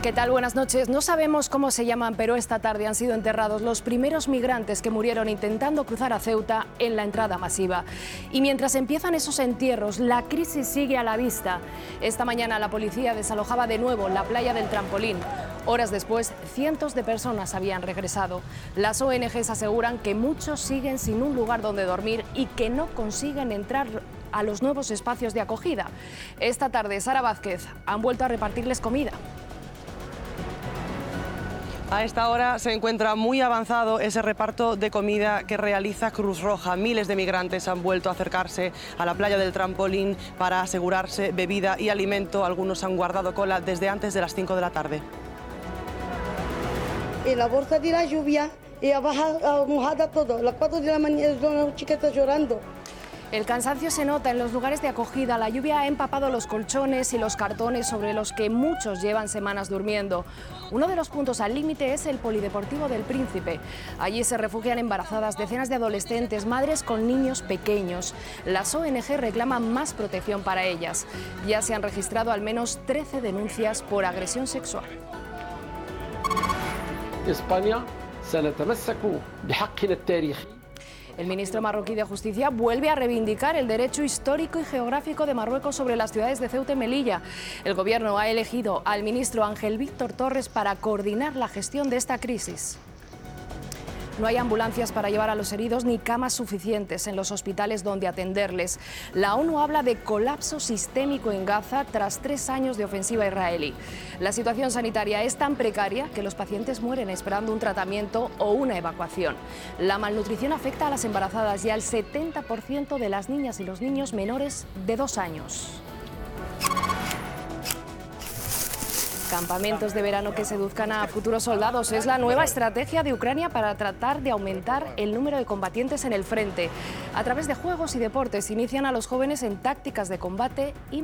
¿Qué tal? Buenas noches. No sabemos cómo se llaman, pero esta tarde han sido enterrados los primeros migrantes que murieron intentando cruzar a Ceuta en la entrada masiva. Y mientras empiezan esos entierros, la crisis sigue a la vista. Esta mañana la policía desalojaba de nuevo la playa del Trampolín. Horas después, cientos de personas habían regresado. Las ONGs aseguran que muchos siguen sin un lugar donde dormir y que no consiguen entrar a los nuevos espacios de acogida. Esta tarde, Sara Vázquez, han vuelto a repartirles comida. A esta hora se encuentra muy avanzado ese reparto de comida que realiza Cruz Roja. Miles de migrantes han vuelto a acercarse a la playa del Trampolín para asegurarse bebida y alimento. Algunos han guardado cola desde antes de las 5 de la tarde. En la bolsa de la lluvia y abajo mojada todo. A las 4 de la mañana una chiquita llorando. El cansancio se nota en los lugares de acogida. La lluvia ha empapado los colchones y los cartones sobre los que muchos llevan semanas durmiendo. Uno de los puntos al límite es el Polideportivo del Príncipe. Allí se refugian embarazadas, decenas de adolescentes, madres con niños pequeños. Las ONG reclaman más protección para ellas. Ya se han registrado al menos 13 denuncias por agresión sexual. España سنتمسك بحقنا التاريخي. El ministro marroquí de Justicia vuelve a reivindicar el derecho histórico y geográfico de Marruecos sobre las ciudades de Ceuta y Melilla. El gobierno ha elegido al ministro Ángel Víctor Torres para coordinar la gestión de esta crisis. No hay ambulancias para llevar a los heridos ni camas suficientes en los hospitales donde atenderles. La ONU habla de colapso sistémico en Gaza tras 3 años de ofensiva israelí. La situación sanitaria es tan precaria que los pacientes mueren esperando un tratamiento o una evacuación. La malnutrición afecta a las embarazadas y al 70% de las niñas y los niños menores de 2 años. Campamentos de verano que seduzcan a futuros soldados es la nueva estrategia de Ucrania para tratar de aumentar el número de combatientes en el frente. A través de juegos y deportes inician a los jóvenes en tácticas de combate y